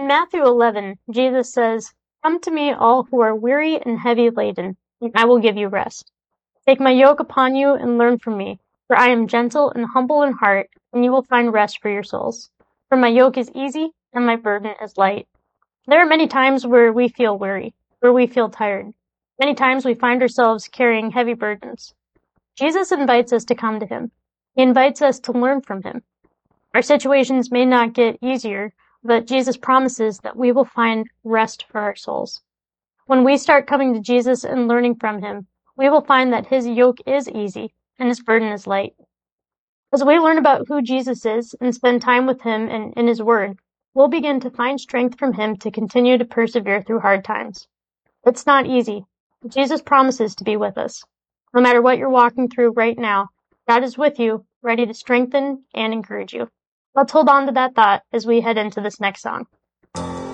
Matthew 11, Jesus says, "Come to me, all who are weary and heavy laden, and I will give you rest. Take my yoke upon you and learn from me, for I am gentle and humble in heart, and you will find rest for your souls. For my yoke is easy and my burden is light." There are many times where we feel weary, where we feel tired. Many times we find ourselves carrying heavy burdens. Jesus invites us to come to him. He invites us to learn from him. Our situations may not get easier, but Jesus promises that we will find rest for our souls. When we start coming to Jesus and learning from him, we will find that his yoke is easy and his burden is light. As we learn about who Jesus is and spend time with him and in his word, we'll begin to find strength from him to continue to persevere through hard times. It's not easy, but Jesus promises to be with us. No matter what you're walking through right now, God is with you, ready to strengthen and encourage you. Let's hold on to that thought as we head into this next song.